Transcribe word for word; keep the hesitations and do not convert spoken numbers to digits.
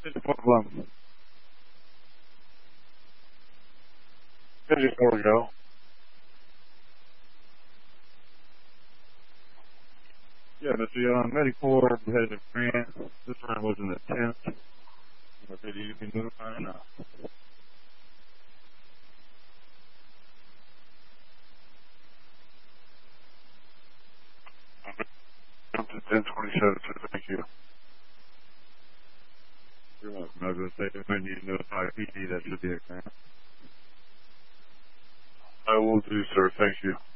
No problem. There we go. Yeah, Mister Young, Medicore, competitive grant. This round was an attempt. But did you be notified or not? Up to ten twenty-seven, so thank you. You're welcome. I was going to say, if I need to notify P D, that should be a grant. I will do, sir. Thank you.